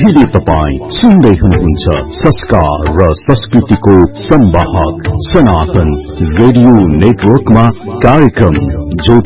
अहिले तपाईं सुन्दै हुनुहुन्छ संस्कार र संस्कृतिको संवाहक सनातन रेडियो नेटवर्कमा कार्यक्रम